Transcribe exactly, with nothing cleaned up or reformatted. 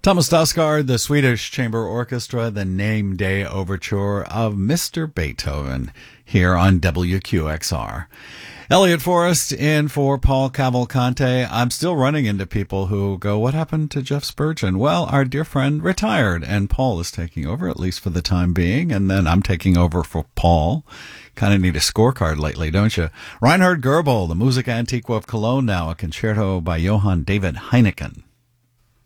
Thomas Dausgaard, the Swedish Chamber Orchestra, the Name Day Overture of Mister Beethoven here on W Q X R. Elliot Forrest in for Paul Cavalcante. I'm still running into people who go, what happened to Jeff Spurgeon? Well, our dear friend retired, and Paul is taking over, at least for the time being, and then I'm taking over for Paul. Kind of need a scorecard lately, don't you? Reinhard Goebel, the Musica Antiqua of Cologne now, a concerto by Johann David Heineken.